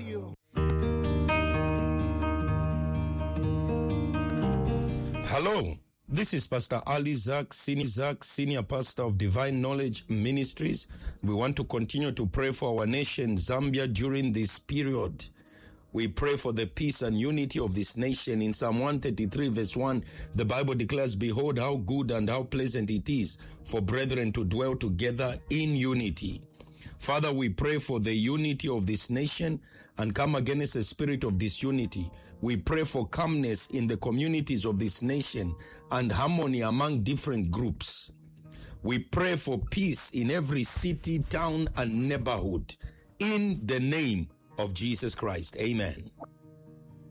you. Hello, this is Pastor Ali Zak, Senior Pastor of Divine Knowledge Ministries. We want to continue to pray for our nation, Zambia, during this period. We pray for the peace and unity of this nation. In Psalm 133 verse 1, the Bible declares, "Behold how good and how pleasant it is for brethren to dwell together in unity." Father, we pray for the unity of this nation and come against the spirit of disunity. We pray for calmness in the communities of this nation and harmony among different groups. We pray for peace in every city, town, and neighborhood. In the name of Jesus Christ. Amen.